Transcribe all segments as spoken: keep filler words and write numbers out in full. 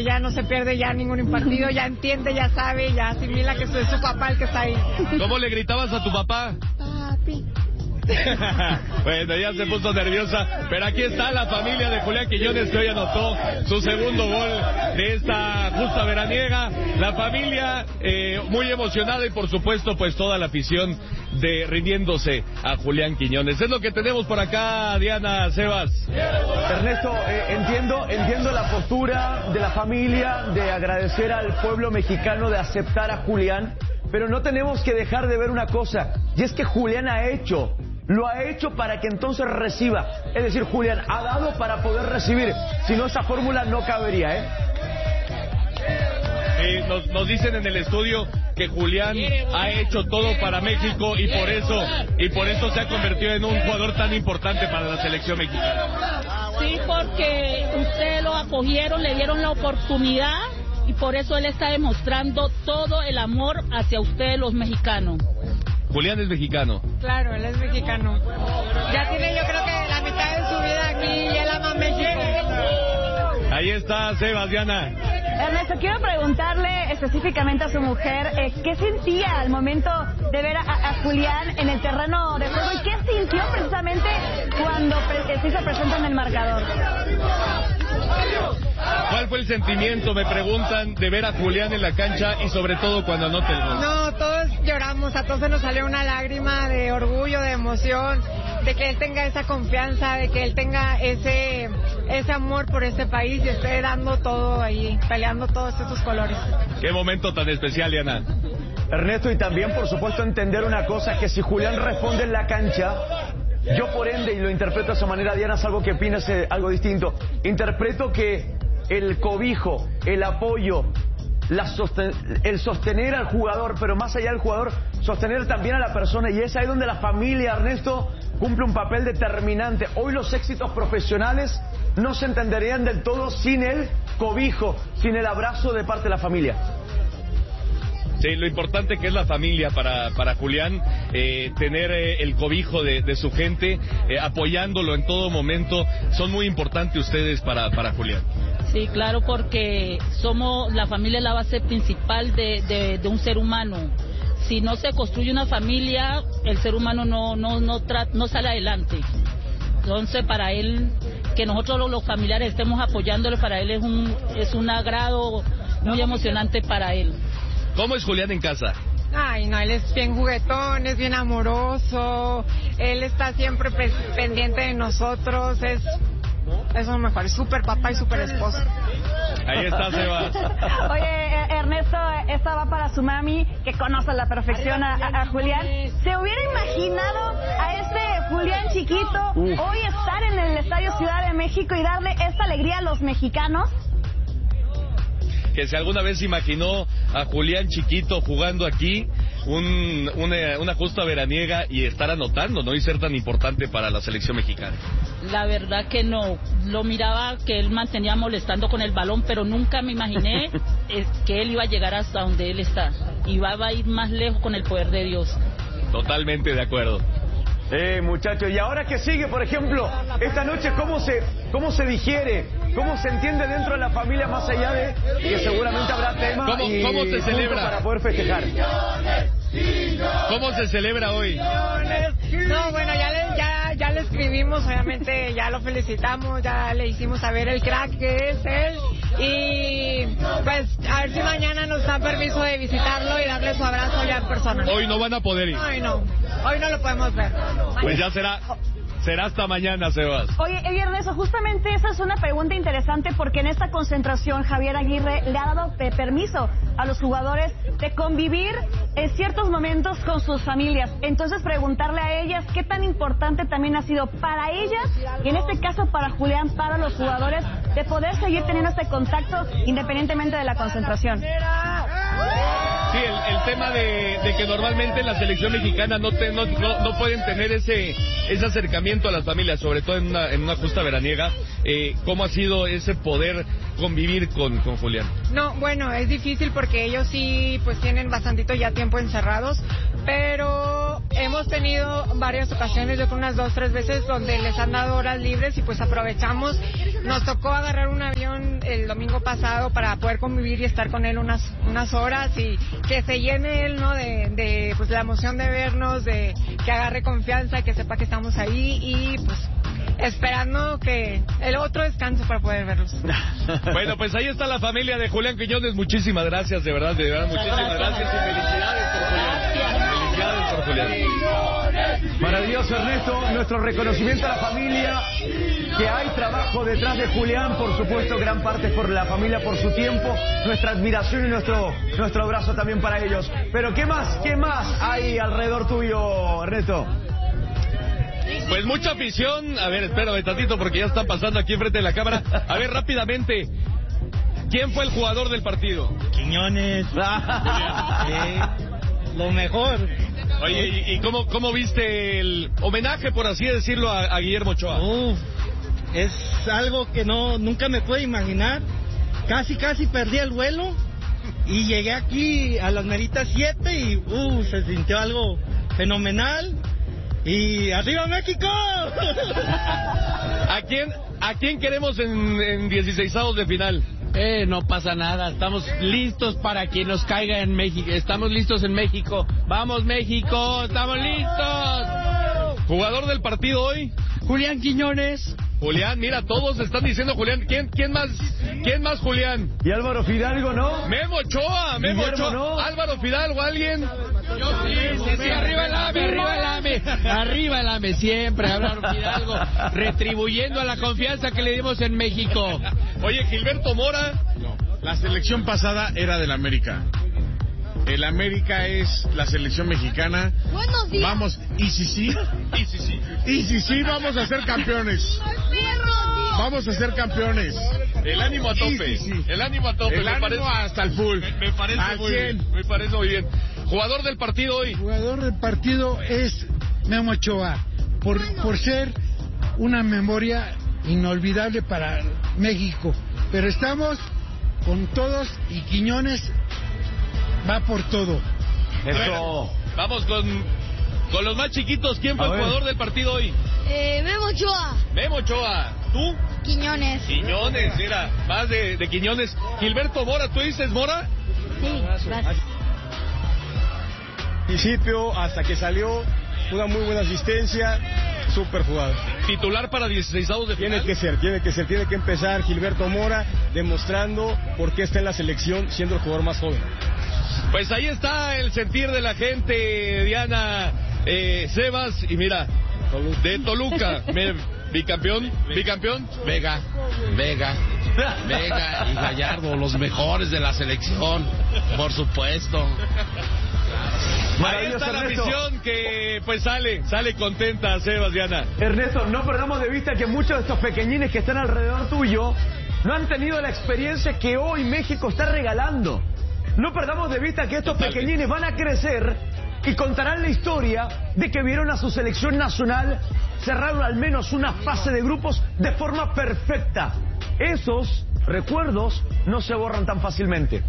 ya no se pierde ya ningún partido, ya entiende, ya sabe, ya asimila que es su papá el que está ahí. ¿Cómo le gritabas a tu papá? Papi. Bueno, ya se puso nerviosa, pero aquí está la familia de Julián Quiñones, que hoy anotó su segundo gol de esta justa veraniega. La familia eh, muy emocionada y por supuesto pues toda la afición de rindiéndose a Julián Quiñones. Es lo que tenemos por acá, Diana, Sebas. Ernesto, eh, entiendo, entiendo la postura de la familia de agradecer al pueblo mexicano de aceptar a Julián, pero no tenemos que dejar de ver una cosa, y es que Julián ha hecho Lo ha hecho para que entonces reciba. Es decir, Julián ha dado para poder recibir. Si no, esa fórmula no cabería, ¿eh? Eh, nos, nos dicen en el estudio que Julián ha hecho todo para México y por eso y por eso se ha convertido en un jugador tan importante para la selección mexicana. Sí, porque ustedes lo acogieron, le dieron la oportunidad y por eso él está demostrando todo el amor hacia ustedes los mexicanos. Julián es mexicano. Claro, él es mexicano. Ya tiene, yo creo que la mitad de su vida aquí y él ama México. Ahí está Sebas, Diana. Ernesto, quiero preguntarle específicamente a su mujer eh, qué sentía al momento de ver a, a Julián en el terreno de juego y qué sintió precisamente cuando pre sí se presenta en el marcador. ¿Cuál fue el sentimiento, me preguntan, de ver a Julián en la cancha y sobre todo cuando anota el gol? No, todos lloramos, a todos se nos salió una lágrima de orgullo, de emoción, de que él tenga esa confianza, de que él tenga ese ese amor por este país y esté dando todo ahí, peleando todos estos colores. Qué momento tan especial, Diana. Ernesto, y también por supuesto entender una cosa, que si Julián responde en la cancha, yo por ende, y lo interpreto de esa manera, Diana, es algo que opinas, eh, algo distinto, interpreto que el cobijo, el apoyo, la sosten el sostener al jugador, pero más allá del jugador, sostener también a la persona, y es ahí donde la familia, Ernesto, cumple un papel determinante. Hoy los éxitos profesionales no se entenderían del todo sin el cobijo, sin el abrazo de parte de la familia. Sí, lo importante que es la familia para, para Julián, eh, tener eh, el cobijo de, de su gente, eh, apoyándolo en todo momento, son muy importantes ustedes para, para Julián. Sí, claro, porque somos, la familia es la base principal de, de, de un ser humano. Si no se construye una familia, el ser humano no, no, no, tra no sale adelante. Entonces, para él, que nosotros los, los familiares estemos apoyándole, para él es un, es un agrado muy emocionante para él. ¿Cómo es Julián en casa? Ay, no, él es bien juguetón, es bien amoroso, él está siempre pendiente de nosotros, es, es lo mejor, es súper papá y súper esposo. Ahí está Sebas. Oye, Ernesto, esta va para su mami, que conoce a la perfección a, a, a Julián. ¿Se hubiera imaginado a este Julián chiquito Uf. hoy estar en el Estadio Ciudad de México y darle esta alegría a los mexicanos? Que si alguna vez imaginó a Julián chiquito jugando aquí un, una, una justa veraniega y estar anotando, ¿no? Y ser tan importante para la selección mexicana. La verdad que no. Lo miraba que él mantenía molestando con el balón, pero nunca me imaginé es, que él iba a llegar hasta donde él está. Y va a ir más lejos con el poder de Dios. Totalmente de acuerdo. Eh, muchachos, y ahora que sigue, por ejemplo, esta noche, ¿cómo se, cómo se digiere? ¿Cómo se entiende dentro de la familia, más allá de que seguramente habrá tema ¿Cómo, y ¿cómo se celebra? Para poder festejar. ¿Cómo se celebra hoy? No, bueno, ya le, ya, ya le escribimos, obviamente ya lo felicitamos, ya le hicimos saber el crack que es él y pues a ver si mañana nos da permiso de visitarlo y darle su abrazo ya en persona. Hoy no van a poder ir. Hoy no, hoy no lo podemos ver. Pues ya será... Será hasta mañana, Sebas. Oye, Ernesto, justamente esa es una pregunta interesante porque en esta concentración Javier Aguirre le ha dado eh, permiso a los jugadores de convivir en ciertos momentos con sus familias. Entonces, preguntarle a ellas qué tan importante también ha sido para ellas, y en este caso para Julián, para los jugadores, de poder seguir teniendo este contacto independientemente de la concentración. Sí, el, el tema de, de que normalmente la selección mexicana no, te, no, no, no pueden tener ese, ese acercamiento a las familias, sobre todo en una, en una justa veraniega. Eh, ¿Cómo ha sido ese poder convivir con, con Julián? No, bueno, es difícil porque ellos sí pues tienen bastantito ya tiempo encerrados, pero hemos tenido varias ocasiones, yo creo unas dos, tres veces, donde les han dado horas libres y pues aprovechamos. Nos tocó agarrar un avión el domingo pasado para poder convivir y estar con él unas unas horas y que se llene él, ¿no? De, de pues la emoción de vernos, de que agarre confianza, que sepa que estamos ahí y pues esperando que el otro descanso para poder verlos. Bueno, pues ahí está la familia de Julián Quiñones. Muchísimas gracias, de verdad, de verdad, muchísimas gracias y felicidades por Julián. Felicidades por Julián. Maravilloso, Ernesto. Nuestro reconocimiento a la familia, que hay trabajo detrás de Julián, por supuesto, gran parte por la familia, por su tiempo. Nuestra admiración y nuestro, nuestro abrazo también para ellos. Pero ¿qué más? ¿Qué más hay alrededor tuyo, Ernesto? Pues mucha afición. A ver, espérame tantito porque ya está pasando aquí enfrente de la cámara. A ver, rápidamente, ¿quién fue el jugador del partido? Quiñones. Sí, lo mejor. Oye, ¿y, y cómo, cómo viste el homenaje, por así decirlo, a, a Guillermo Ochoa? Uf, es algo que no nunca me pude imaginar. Casi, casi perdí el vuelo y llegué aquí a las meritas siete y uh, se sintió algo fenomenal. Y ¡arriba México! ¿A quién, a quién queremos en, en dieciseisavos de final? Eh, no pasa nada, estamos listos para que nos caiga en México, estamos listos en México, vamos México, estamos listos. ¿Jugador del partido hoy? Julián Quiñones. Julián, mira, todos están diciendo Julián. ¿Quién, quién más? ¿Quién más, Julián? Y Álvaro Fidalgo, ¿no? Memo Ochoa, Memo Guillermo, Ochoa. ¿no? Álvaro Fidalgo, ¿alguien? Yo sí, sí, sí, arriba el AME, arriba el AME, arriba el AME, siempre, Álvaro Fidalgo, retribuyendo a la confianza que le dimos en México. Oye, Gilberto Mora. No, la selección pasada era del América. El América es la selección mexicana. Buenos días. Vamos, y si sí, Y sí, sí. y si sí, vamos a ser campeones. Vamos a ser campeones. El ánimo a tope. Sí, sí, sí. El ánimo a tope. El me ánimo parece, hasta el full. Me, me parece Al muy cien. bien. Me parece muy bien. Jugador del partido hoy. jugador del partido es Memo Ochoa, por, por ser una memoria inolvidable para México. Pero estamos con todos y Quiñones va por todo. Eso. Bueno, vamos con, con los más chiquitos. ¿Quién fue A el ver. jugador del partido hoy? Eh, Memo Ochoa. Memo Ochoa. ¿Tú? Quiñones. Quiñones, mira, más de, de Quiñones. Gilberto Mora, ¿tú dices Mora? Sí, gracias. Principio hasta que salió, una muy buena asistencia, súper jugado. Titular para dieciseisavos de final. Tiene que ser, tiene que ser, tiene que empezar Gilberto Mora demostrando por qué está en la selección siendo el jugador más joven. Pues ahí está el sentir de la gente, Diana, eh, Sebas, y mira, de Toluca, me- bicampeón, bicampeón. Vega, Vega, Vega y Gallardo, los mejores de la selección, por supuesto. Ahí Maravilloso, está la Ernesto. afición que pues sale, sale contenta, Sebas, Diana. Ernesto, no perdamos de vista que muchos de estos pequeñines que están alrededor tuyo no han tenido la experiencia que hoy México está regalando. No perdamos de vista que estos Totalmente. pequeñines van a crecer y contarán la historia de que vieron a su selección nacional cerrar al menos una fase de grupos de forma perfecta. Esos recuerdos no se borran tan fácilmente.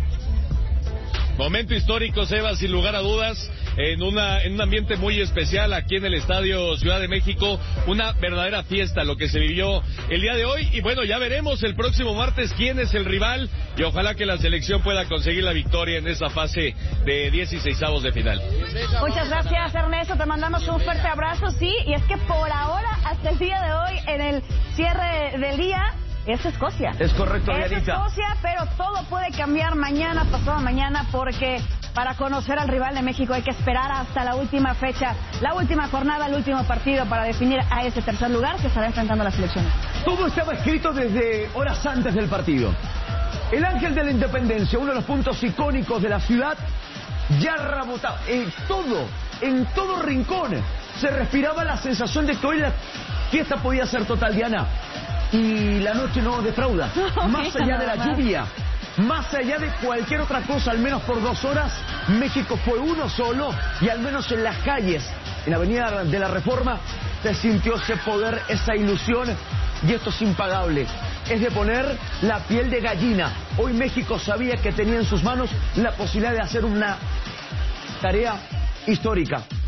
Momento histórico, Sebas, sin lugar a dudas, en una en un ambiente muy especial aquí en el Estadio Ciudad de México, una verdadera fiesta lo que se vivió el día de hoy, y bueno, ya veremos el próximo martes quién es el rival, y ojalá que la selección pueda conseguir la victoria en esa fase de dieciseisavos de final. Muchas gracias, Ernesto. Te mandamos un fuerte abrazo. Sí, y es que por ahora, hasta el día de hoy, en el cierre del día, es Escocia. Es correcto, Es Dianita. Escocia, pero todo puede cambiar mañana, pasado mañana, porque para conocer al rival de México hay que esperar hasta la última fecha, la última jornada, el último partido para definir a ese tercer lugar que estará enfrentando a las selecciones. Todo estaba escrito desde horas antes del partido. El Ángel de la Independencia, uno de los puntos icónicos de la ciudad, ya rebotaba. En todo, en todo rincón, se respiraba la sensación de que hoy la fiesta podía ser total, Diana. Y la noche no defrauda. Más allá de la lluvia, más allá de cualquier otra cosa, al menos por dos horas, México fue uno solo, y al menos en las calles, en la Avenida de la Reforma, se sintió ese poder, esa ilusión, y esto es impagable. Es de poner la piel de gallina. Hoy México sabía que tenía en sus manos la posibilidad de hacer una tarea histórica.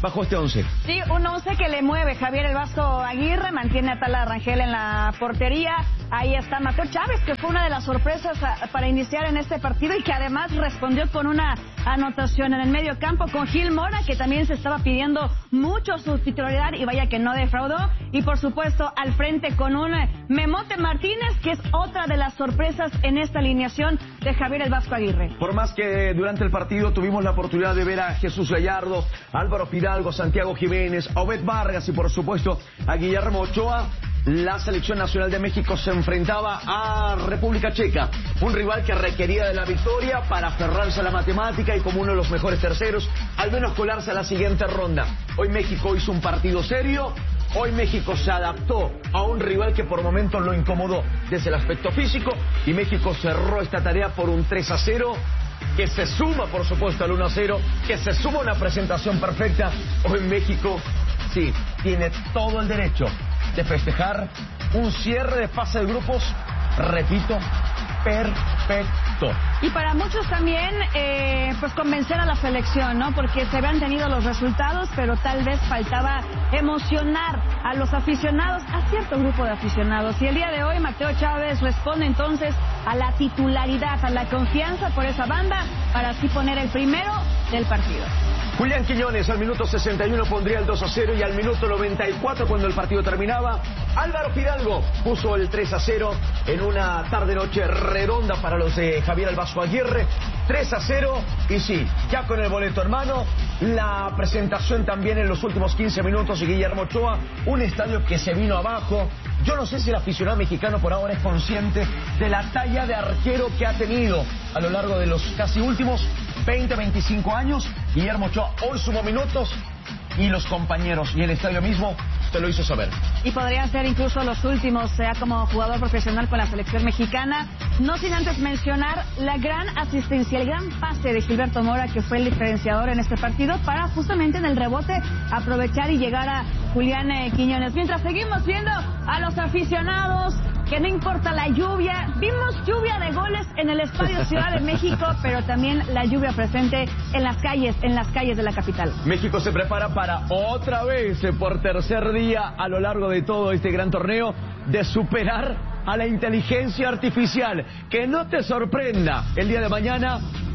bajo este once. Sí, un once que le mueve Javier el Vasco Aguirre, mantiene a Tala Rangel en la portería. Ahí está Mateo Chávez, que fue una de las sorpresas a, para iniciar en este partido y que además respondió con una anotación en el medio campo con Gil Mora, que también se estaba pidiendo mucho su titularidad y vaya que no defraudó. Y por supuesto al frente con un Memote Martínez, que es otra de las sorpresas en esta alineación de Javier el Vasco Aguirre. Por más que durante el partido tuvimos la oportunidad de ver a Jesús Gallardo, Álvaro Fidalgo, Santiago Jiménez, a Obed Vargas y por supuesto a Guillermo Ochoa, la selección nacional de México se enfrentaba a República Checa, un rival que requería de la victoria para aferrarse a la matemática y como uno de los mejores terceros, al menos colarse a la siguiente ronda. Hoy México hizo un partido serio, hoy México se adaptó a un rival que por momentos lo incomodó desde el aspecto físico y México cerró esta tarea por un tres a cero. Que se suma, por supuesto, al uno a cero, que se suma una presentación perfecta. Hoy México, sí, tiene todo el derecho de festejar un cierre de fase de grupos, repito, perfecto. Y para muchos también, eh, pues convencer a la selección, ¿no? Porque se habían tenido los resultados, pero tal vez faltaba emocionar a los aficionados, a cierto grupo de aficionados. Y el día de hoy Mateo Chávez responde entonces a la titularidad, a la confianza por esa banda, para así poner el primero del partido. Julián Quiñones al minuto sesenta y uno pondría el dos a cero y al minuto noventa y cuatro, cuando el partido terminaba, Álvaro Fidalgo puso el tres a cero en una tarde-noche redonda para los de Javier el Vasco Aguirre. tres a cero y sí, ya con el boleto en mano, la presentación también en los últimos quince minutos y Guillermo Ochoa, un estadio que se vino abajo. Yo no sé si el aficionado mexicano por ahora es consciente de la talla de arquero que ha tenido a lo largo de los casi últimos veinte, veinticinco años. Guillermo Ochoa hoy sumó minutos y los compañeros y el estadio mismo te lo hizo saber. Y podrían ser incluso los últimos, sea como jugador profesional con la selección mexicana. No sin antes mencionar la gran asistencia, el gran pase de Gilberto Mora, que fue el diferenciador en este partido, para justamente en el rebote aprovechar y llegar a Julián eh, Quiñones. Mientras seguimos viendo a los aficionados, que no importa la lluvia, vimos lluvia de goles en el Estadio Ciudad de México, pero también la lluvia presente en las calles, en las calles de la capital. México se prepara para otra vez, por tercer día a lo largo de todo este gran torneo, de superar a la inteligencia artificial. Que no te sorprenda el día de mañana,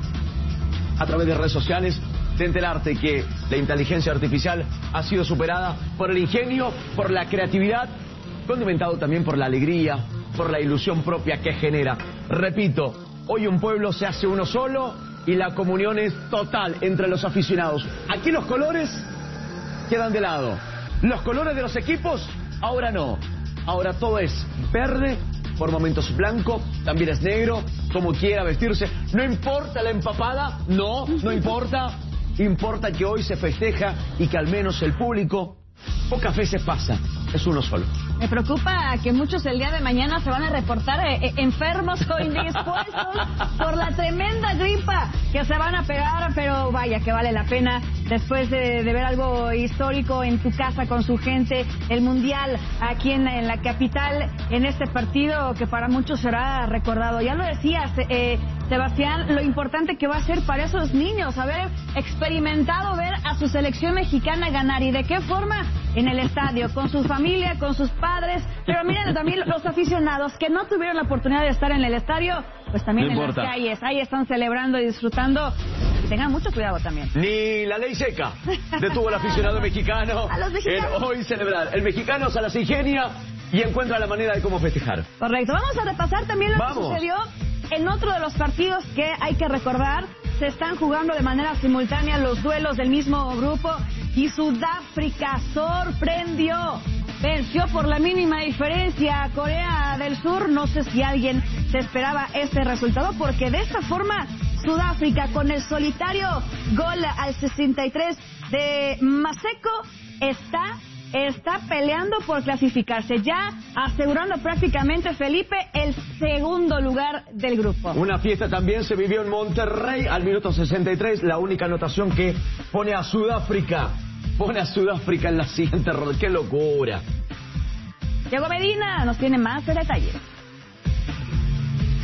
a través de redes sociales, de enterarte que la inteligencia artificial ha sido superada por el ingenio, por la creatividad, condimentado también por la alegría, por la ilusión propia que genera. Repito, hoy un pueblo se hace uno solo y la comunión es total entre los aficionados. Aquí los colores quedan de lado. Los colores de los equipos, ahora no. Ahora todo es verde, por momentos blanco, también es negro, como quiera vestirse. No importa la empapada, no, no importa. Importa que hoy se festeja y que al menos el público pocas veces pasa, es uno solo. Me preocupa que muchos el día de mañana se van a reportar eh, enfermos o indispuestos por la tremenda gripa que se van a pegar, pero vaya que vale la pena después de, de ver algo histórico en tu casa con su gente, el Mundial aquí en, en la capital, en este partido que para muchos será recordado. Ya lo decías, eh, Sebastián, lo importante que va a ser para esos niños haber experimentado ver a su selección mexicana ganar, y de qué forma, en el estadio, con su familia, con sus padres, pero miren también los aficionados que no tuvieron la oportunidad de estar en el estadio, pues también no en importa. Las calles, ahí están celebrando y disfrutando, y tengan mucho cuidado también. Ni la ley seca detuvo al aficionado mexicano a los mexicanos en hoy celebrar. El mexicano se las ingenia y encuentra la manera de cómo festejar. Correcto, vamos a repasar también lo vamos. que sucedió en otro de los partidos que hay que recordar. Se están jugando de manera simultánea los duelos del mismo grupo y Sudáfrica sorprendió, venció por la mínima diferencia a Corea del Sur. No sé si alguien se esperaba este resultado, porque de esta forma Sudáfrica, con el solitario gol al sesenta y tres de Maseko, está está peleando por clasificarse, ya asegurando prácticamente, Felipe, el segundo lugar del grupo. Una fiesta también se vivió en Monterrey al minuto sesenta y tres, la única anotación que pone a Sudáfrica, pone a Sudáfrica en la siguiente ronda. ¡Qué locura! Diego Medina nos tiene más de detalles.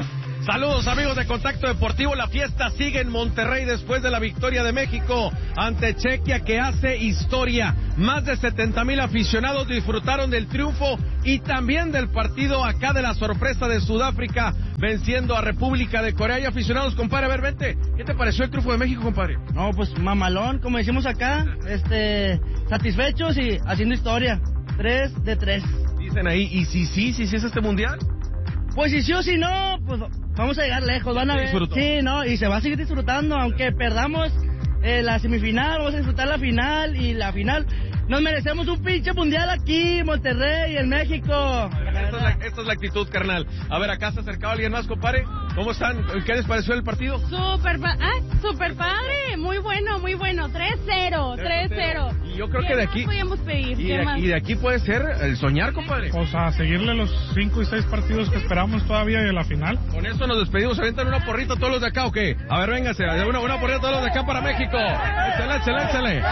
Saludos amigos de Contacto Deportivo, la fiesta sigue en Monterrey después de la victoria de México ante Chequia que hace historia. Más de setenta mil aficionados disfrutaron del triunfo y también del partido acá de la sorpresa de Sudáfrica venciendo a República de Corea. Y aficionados, compadre, a ver, vente, ¿qué te pareció el triunfo de México, compadre? No, pues mamalón, como decimos acá, este, satisfechos y haciendo historia. Tres de tres. Dicen ahí, ¿y si sí, si sí es este mundial? Pues si sí o si no, pues vamos a llegar lejos, van a ver. Disfruto. Sí, no, y se va a seguir disfrutando, aunque perdamos eh, la semifinal, vamos a disfrutar la final y la final. Nos merecemos un pinche mundial aquí, en Monterrey, en México. Esta es, la, esta es la actitud, carnal. A ver, acá se ha acercado alguien más, compadre. ¿Cómo están? ¿Qué les pareció el partido? Súper pa ah, super padre, muy bueno, muy bueno. tres cero, tres cero. Y yo creo que de aquí... podíamos pedir? Y ¿Qué de, más? y de aquí puede ser el soñar, compadre. O sea, seguirle los cinco y seis partidos que esperamos todavía de la final. Con eso nos despedimos. ¿Avientan una porrita a todos los de acá o qué? A ver, véngase. Una, una porrita a todos los de acá para México. Échale, échale, échale.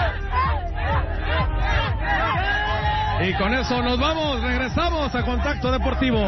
Y con eso nos vamos, regresamos a Contacto Deportivo.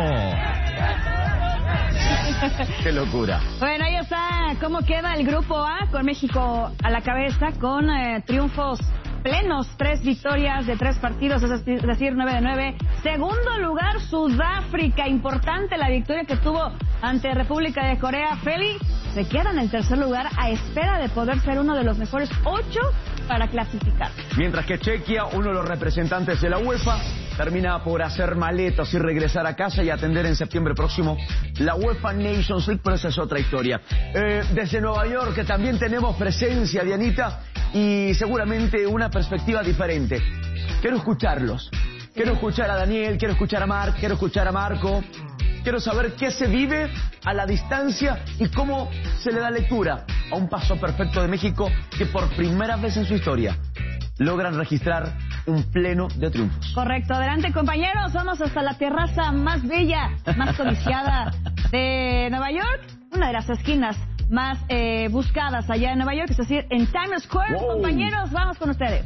Qué locura. Bueno, ahí está cómo queda el grupo A, con México a la cabeza, con eh, triunfos plenos, tres victorias de tres partidos, es decir, nueve de nueve. Segundo lugar, Sudáfrica, importante la victoria que tuvo ante República de Corea. Feli se queda en el tercer lugar a espera de poder ser uno de los mejores ocho para clasificar. Mientras que Chequia, uno de los representantes de la UEFA, termina por hacer maletas y regresar a casa y atender en septiembre próximo la UEFA Nations League, pero esa es otra historia. Eh, desde Nueva York, que también tenemos presencia, Dianita, y seguramente una perspectiva diferente. Quiero escucharlos. Quiero escuchar a Daniel, quiero escuchar a Marc, quiero escuchar a Marco. Quiero saber qué se vive a la distancia y cómo se le da lectura a un paso perfecto de México que por primera vez en su historia logran registrar un pleno de triunfos. Correcto, adelante compañeros, vamos hasta la terraza más bella, más codiciada de Nueva York, una de las esquinas más eh, buscadas allá en Nueva York, es decir, en Times Square. Wow. Compañeros, vamos con ustedes.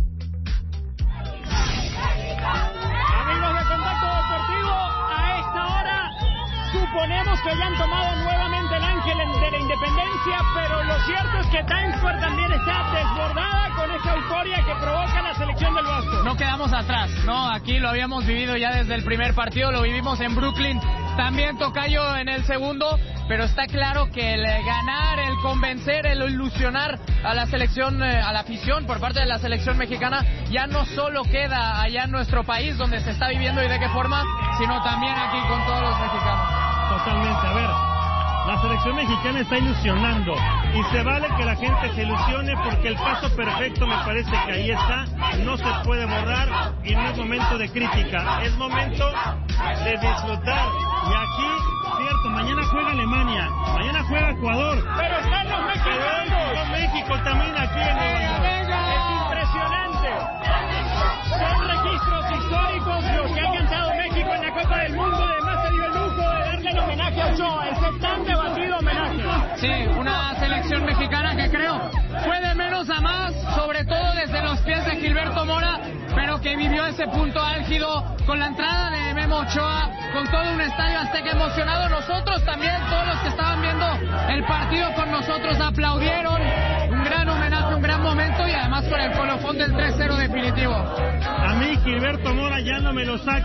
Amigos de Contacto Deportivo, a esta hora suponemos que ya han tomado nuevamente el ángel de la independencia, pero lo cierto es que Times Square también está desbordada con esa euforia que provoca la selección del Vasco. No quedamos atrás, ¿no? Aquí lo habíamos vivido ya desde el primer partido, lo vivimos en Brooklyn, también tocayo en el segundo, pero está claro que el ganar, el convencer, el ilusionar a la selección, a la afición por parte de la selección mexicana, ya no solo queda allá en nuestro país donde se está viviendo y de qué forma, sino también aquí con todos los mexicanos. Totalmente, a ver, la selección mexicana está ilusionando y se vale que la gente se ilusione porque el paso perfecto me parece que ahí está, no se puede borrar y no es momento de crítica, es momento de disfrutar. Y aquí, cierto, mañana juega Alemania, mañana juega Ecuador, pero están los mexicanos, los México también aquí en Nueva York. Es impresionante, son registros históricos los que ha alcanzado México en la Copa del Mundo. Además se dio el lujo de darle el homenaje a Ochoa, ese tan debatido homenaje. Sí, una selección mexicana que creo fue de menos a más, sobre todo desde los pies de Gilberto Mora, pero que vivió ese punto álgido con la entrada de Memo Ochoa, con todo un estadio azteca emocionado. Nosotros también, todos los que estaban viendo el partido con nosotros aplaudieron. Un gran homenaje, un gran momento y además con el colofón del tres cero definitivo. A mí Gilberto Mora ya no me lo saca.